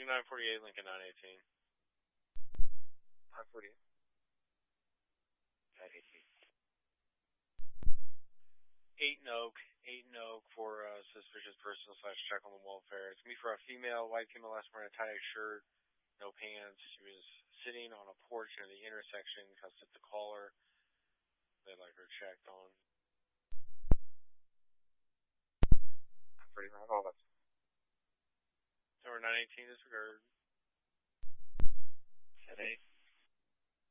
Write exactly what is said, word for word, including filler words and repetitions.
nine forty-eight, Lincoln nine eighteen. nine forty-eight. nine eighteen. eight and Oak. eight and Oak for uh, suspicious person slash check on the welfare. It's me for a female, white female, last wearing a tie shirt, no pants. She was sitting on a porch near the intersection. Custom to call her. They'd like her checked on. nine forty-nine, all that's. Number nine eighteen disregarded. ten eight.